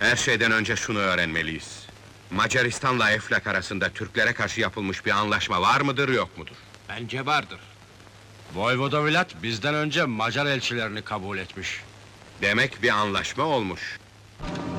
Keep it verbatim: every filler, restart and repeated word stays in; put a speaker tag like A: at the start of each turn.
A: Her şeyden önce şunu öğrenmeliyiz. Macaristan'la Eflak arasında Türklere karşı yapılmış bir anlaşma var mıdır, yok mudur?
B: Bence vardır.
C: Voyvoda Vlad bizden önce Macar elçilerini kabul etmiş.
A: Demek bir anlaşma olmuş.